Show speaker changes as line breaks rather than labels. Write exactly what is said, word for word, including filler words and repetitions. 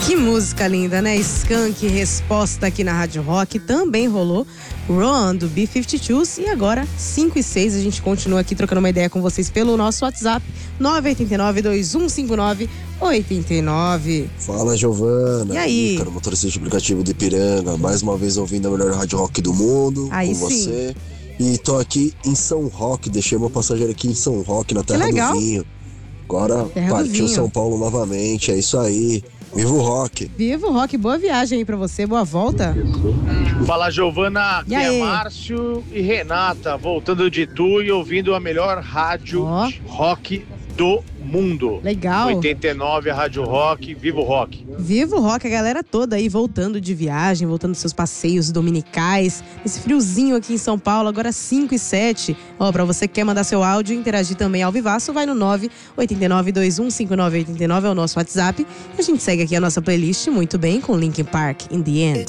Que música linda, né? Skank, Resposta aqui na Rádio Rock. Também rolou Run, do B cinquenta e dois. E agora, cinco e seis, a gente continua aqui trocando uma ideia com vocês pelo nosso WhatsApp, nove oito nove, dois um cinco nove, oito nove.
Fala, Giovana.
E aí?
Ícaro, motorista de aplicativo de Ipiranga. Mais uma vez ouvindo a melhor Rádio Rock do mundo.
Aí
com
sim.
você. E tô aqui em São Roque. Deixei uma passageira aqui em São Roque, na terra
legal.
do vinho. Agora
Terra do
partiu
vinho.
São Paulo novamente. É isso aí. Viva o rock.
Viva o rock, boa viagem aí pra você, boa volta.
Fala, Giovana, aqui
E aí?
é Márcio e Renata, voltando de Itu e ouvindo a melhor rádio
Ó.
rock do mundo.
Legal.
oitenta e nove, a Rádio Rock, viva o rock.
Viva o rock, a galera toda aí voltando de viagem, voltando dos seus passeios dominicais. Esse friozinho aqui em São Paulo, agora cinco e sete. Ó, pra você que quer mandar seu áudio e interagir também ao vivaço, vai no nove oito nove, dois um cinco nove, oito nove, é o nosso WhatsApp. E a gente segue aqui a nossa playlist muito bem com Linkin Park, In The End.